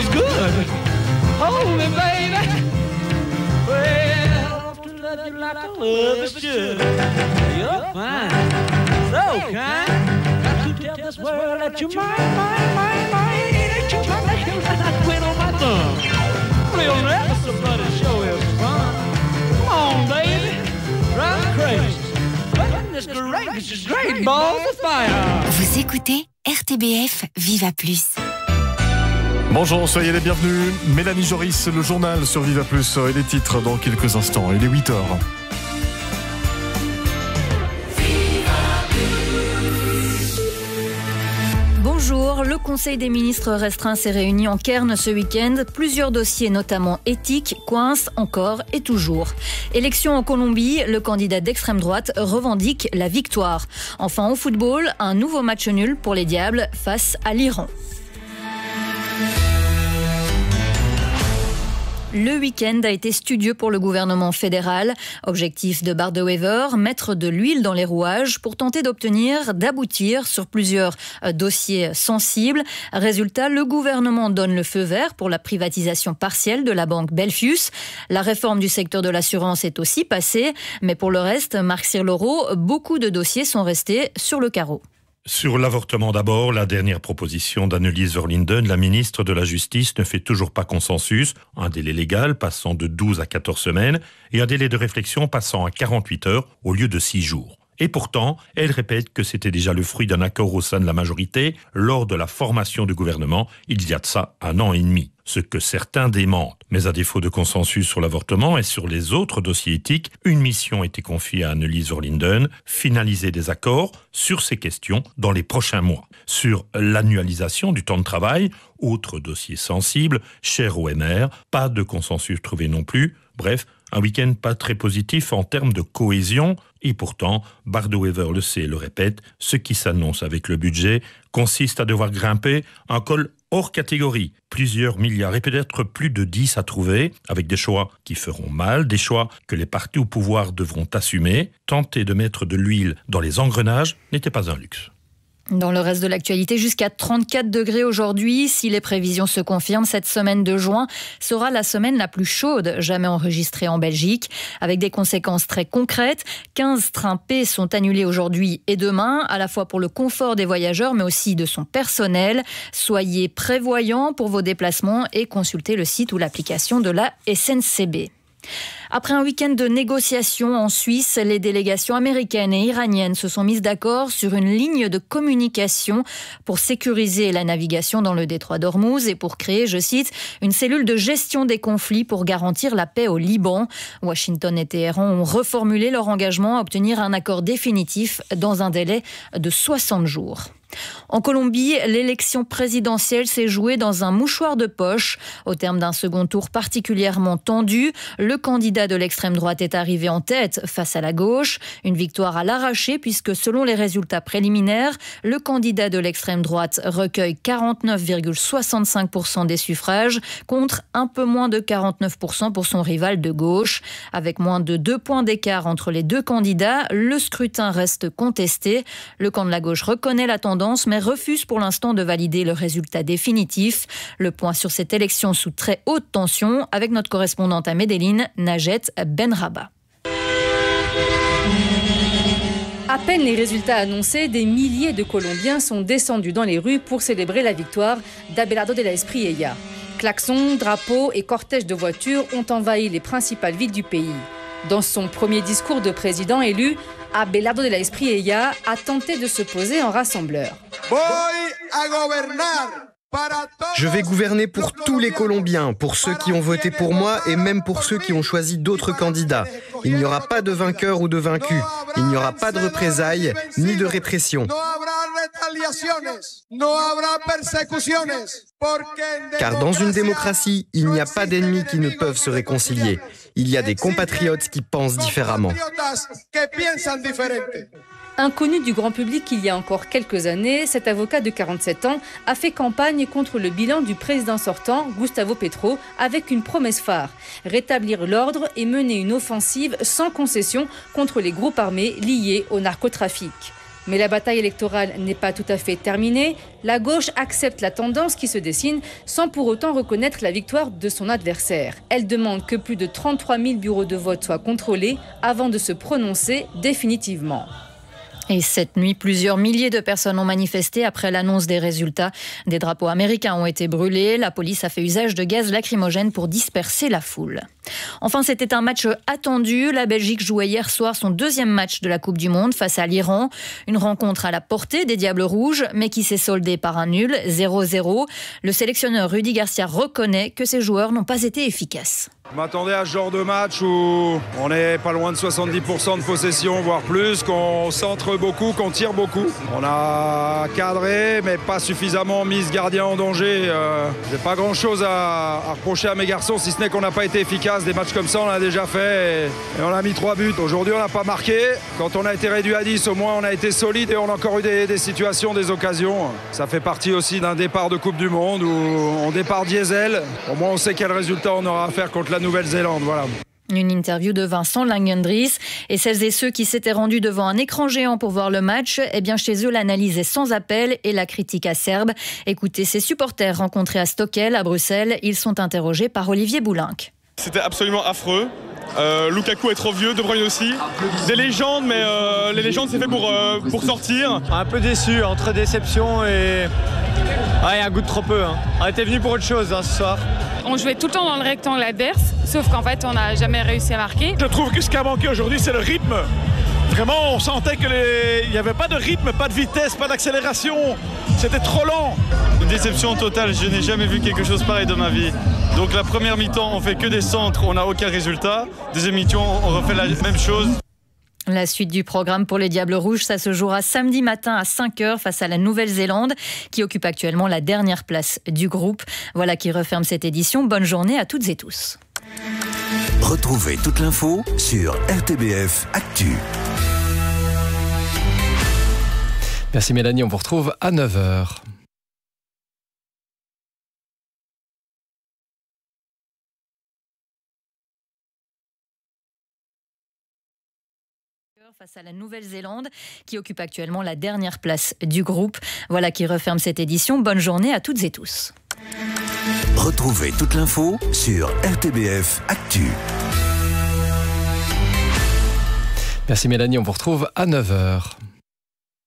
feels good. Hold me, baby. Well, to love you like I love is should. You're fine, so kind. Got to tell this world that you're mine, mine, mine, mine. That you're mine, that you're mine. I quit on my thumb. Real never somebody show is fun. Come on, baby, drive me crazy. Goodness gracious, great balls of fire. Vous écoutez RTBF Viva Plus. Bonjour, soyez les bienvenus. Mélanie Joris, le journal sur Viva Plus et les titres dans quelques instants. Il est 8h. Bonjour, le Conseil des ministres restreint s'est réuni en Cairn ce week-end. Plusieurs dossiers, notamment éthiques, coincent encore et toujours. Élection en Colombie, le candidat d'extrême droite revendique la victoire. Enfin, au football, un nouveau match nul pour les Diables face à l'Iran. Le week-end a été studieux pour le gouvernement fédéral. Objectif de Bardewever, mettre de l'huile dans les rouages pour tenter d'aboutir sur plusieurs dossiers sensibles. Résultat, le gouvernement donne le feu vert pour la privatisation partielle de la banque Belfius. La réforme du secteur de l'assurance est aussi passée. Mais pour le reste, Marc Cirloro, beaucoup de dossiers sont restés sur le carreau. Sur l'avortement d'abord, la dernière proposition d'Annelies Verlinden, la ministre de la Justice, ne fait toujours pas consensus. Un délai légal passant de 12 à 14 semaines et un délai de réflexion passant à 48 heures au lieu de 6 jours. Et pourtant, elle répète que c'était déjà le fruit d'un accord au sein de la majorité lors de la formation du gouvernement, il y a de ça 1 an et demi. Ce que certains démentent. Mais à défaut de consensus sur l'avortement et sur les autres dossiers éthiques, une mission a été confiée à Annelies Verlinden, finaliser des accords sur ces questions dans les prochains mois. Sur l'annualisation du temps de travail, autre dossier sensible, cher au MR, pas de consensus trouvé non plus. Bref, un week-end pas très positif en termes de cohésion. Et pourtant, Bardewever le sait et le répète, ce qui s'annonce avec le budget consiste à devoir grimper un col hors catégorie. Plusieurs milliards et peut-être plus de 10 à trouver, avec des choix qui feront mal, des choix que les partis au pouvoir devront assumer. Tenter de mettre de l'huile dans les engrenages n'était pas un luxe. Dans le reste de l'actualité, jusqu'à 34 degrés aujourd'hui. Si les prévisions se confirment, cette semaine de juin sera la semaine la plus chaude jamais enregistrée en Belgique, avec des conséquences très concrètes. 15 trains P sont annulés aujourd'hui et demain, à la fois pour le confort des voyageurs, mais aussi de son personnel. Soyez prévoyants pour vos déplacements et consultez le site ou l'application de la SNCB. Après un week-end de négociations en Suisse, les délégations américaines et iraniennes se sont mises d'accord sur une ligne de communication pour sécuriser la navigation dans le détroit d'Ormuz et pour créer, je cite, une cellule de gestion des conflits pour garantir la paix au Liban. Washington et Téhéran ont reformulé leur engagement à obtenir un accord définitif dans un délai de 60 jours. En Colombie, l'élection présidentielle s'est jouée dans un mouchoir de poche. Au terme d'un second tour particulièrement tendu, le candidat de l'extrême droite est arrivé en tête face à la gauche. Une victoire à l'arraché puisque selon les résultats préliminaires, le candidat de l'extrême droite recueille 49,65% des suffrages contre un peu moins de 49% pour son rival de gauche. Avec moins de 2 points d'écart entre les deux candidats, le scrutin reste contesté. Le camp de la gauche reconnaît la tendance mais refuse pour l'instant de valider le résultat définitif. Le point sur cette élection sous très haute tension avec notre correspondante à Medellín, Najet Benraba. À peine les résultats annoncés, des milliers de Colombiens sont descendus dans les rues pour célébrer la victoire d'Abelardo de la Espriella. Klaxons, drapeaux et cortèges de voitures ont envahi les principales villes du pays. Dans son premier discours de président élu, Abelardo de la Espriella a tenté de se poser en rassembleur. Je vais gouverner pour tous les Colombiens, pour ceux qui ont voté pour moi et même pour ceux qui ont choisi d'autres candidats. Il n'y aura pas de vainqueur ou de vaincu. Il n'y aura pas de représailles ni de répression. Car dans une démocratie, il n'y a pas d'ennemis qui ne peuvent se réconcilier. Il y a des compatriotes qui pensent différemment. Inconnu du grand public il y a encore quelques années, cet avocat de 47 ans a fait campagne contre le bilan du président sortant, Gustavo Petro, avec une promesse phare, rétablir l'ordre et mener une offensive sans concession contre les groupes armés liés au narcotrafic. Mais la bataille électorale n'est pas tout à fait terminée. La gauche accepte la tendance qui se dessine sans pour autant reconnaître la victoire de son adversaire. Elle demande que plus de 33 000 bureaux de vote soient contrôlés avant de se prononcer définitivement. Et cette nuit, plusieurs milliers de personnes ont manifesté après l'annonce des résultats. Des drapeaux américains ont été brûlés. La police a fait usage de gaz lacrymogène pour disperser la foule. Enfin, c'était un match attendu. La Belgique jouait hier soir son deuxième match de la Coupe du Monde face à l'Iran. Une rencontre à la portée des Diables Rouges, mais qui s'est soldée par un nul, 0-0. Le sélectionneur Rudy Garcia reconnaît que ses joueurs n'ont pas été efficaces. Je m'attendais à ce genre de match où on est pas loin de 70% de possession, voire plus, qu'on centre beaucoup, qu'on tire beaucoup. On a cadré, mais pas suffisamment mis ce gardien en danger. J'ai pas grand-chose à reprocher à mes garçons, si ce n'est qu'on n'a pas été efficace. Des matchs comme ça, on l'a déjà fait et on a mis 3 buts. Aujourd'hui, on n'a pas marqué. Quand on a été réduit à 10, au moins, on a été solide et on a encore eu des situations, des occasions. Ça fait partie aussi d'un départ de Coupe du Monde où on départ diesel. Au moins, on sait quel résultat on aura à faire contre la Nouvelle-Zélande, voilà. Une interview de Vincent Langendries. Et celles et ceux qui s'étaient rendus devant un écran géant pour voir le match, eh bien chez eux, l'analyse est sans appel et la critique acerbe. Écoutez ces supporters rencontrés à Stockel, à Bruxelles. Ils sont interrogés par Olivier Boulinck. C'était absolument affreux. Lukaku est trop vieux, De Bruyne aussi. Des légendes, mais les légendes c'est fait pour sortir. Un peu déçu, entre déception et un goût de trop peu. On était venu pour autre chose ce soir. On jouait tout le temps dans le rectangle adverse, sauf qu'en fait on n'a jamais réussi à marquer. Je trouve que ce qui a manqué aujourd'hui c'est le rythme. Vraiment on sentait qu'il n'y avait pas de rythme, pas de vitesse, pas d'accélération. C'était trop lent. Une déception totale, je n'ai jamais vu quelque chose pareil de ma vie. Donc la première mi-temps on fait que des centres, on n'a aucun résultat. Deuxième mi-temps on refait la même chose. La suite du programme pour les Diables Rouges, ça se jouera samedi matin à 5h face à la Nouvelle-Zélande qui occupe actuellement la dernière place du groupe. Voilà qui referme cette édition. Bonne journée à toutes et tous. Retrouvez toute l'info sur RTBF Actu. Merci Mélanie, on vous retrouve à 9h. Face à la Nouvelle-Zélande qui occupe actuellement la dernière place du groupe. Voilà qui referme cette édition. Bonne journée à toutes et tous. Retrouvez toute l'info sur RTBF Actu. Merci Mélanie, on vous retrouve à 9h.